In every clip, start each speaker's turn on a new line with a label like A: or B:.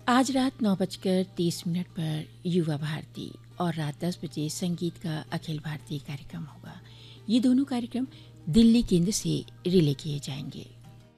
A: आज रात 9:30 पर युवा भारती और रात 10 बजे संगीत का अखिल भारतीय कार्यक्रम होगा। ये दोनों कार्यक्रम दिल्ली केंद्र से रिले किए जाएंगे।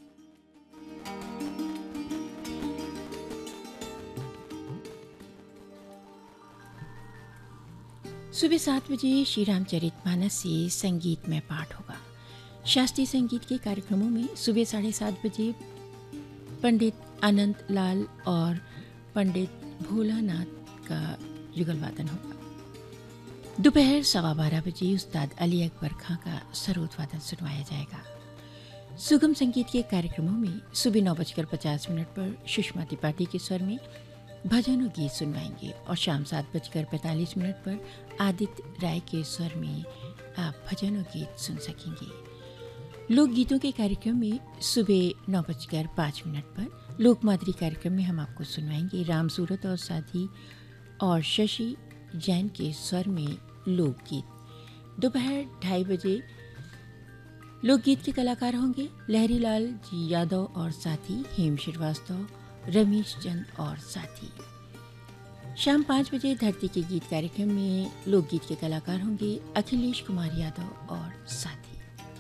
A: सुबह 7 बजे श्री रामचरितमानस से संगीत में पाठ होगा। शास्त्रीय संगीत के कार्यक्रमों में सुबह 7:30 बजे पंडित अनंत लाल और पंडित भोलानाथ का युगल वादन होगा। दोपहर 12:15 बजे उस्ताद अली अकबर खां का सरोद वादन सुनवाया जाएगा। सुगम संगीत के कार्यक्रमों में सुबह 9:50 पर सुषमा त्रिपाठी के स्वर में भजन और गीत सुनवाएंगे और शाम 7:45 पर आदित्य राय के स्वर में आप भजन और गीत सुन सकेंगे। लोकगीतों के कार्यक्रम में सुबह 9:05 पर लोकमाधुरी कार्यक्रम में हम आपको सुनवाएंगे राम सूरत और साथी और शशि जैन के स्वर में लोकगीत। दोपहर 2:30 बजे लोकगीत के कलाकार होंगे लहरी लाल जी यादव और साथी, हेम श्रीवास्तव, रमेश चंद और साथी। शाम 5 बजे धरती के गीत कार्यक्रम में लोकगीत के कलाकार होंगे अखिलेश कुमार यादव और साथी।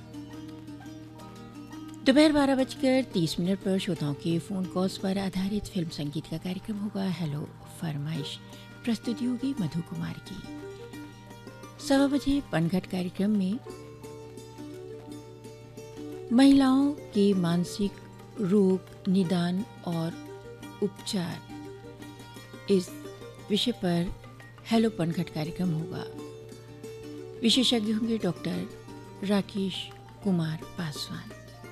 A: दोपहर 12:30 पर श्रोताओं के फोन कॉल्स पर आधारित फिल्म संगीत का कार्यक्रम होगा हेलो फरमाइश। प्रस्तुति होगी मधु कुमार की। 1:15 बजे पनघट कार्यक्रम में महिलाओं के मानसिक रोग निदान और उपचार इस विषय पर हेलो पनघट कार्यक्रम होगा। विशेषज्ञ होंगे डॉक्टर राकेश कुमार पासवान।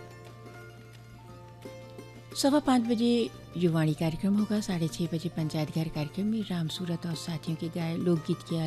A: 5:15 बजे युवाणी कार्यक्रम होगा। 6:30 बजे पंचायत घर कार्यक्रम में राम सूरत और साथियों के गाए लोकगीत के